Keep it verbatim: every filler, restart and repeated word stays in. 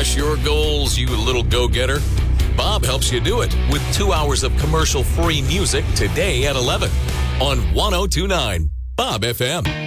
crush your goals, you little go-getter? Bob helps you do it with two hours of commercial-free music today at eleven on one oh two point nine Bob F M.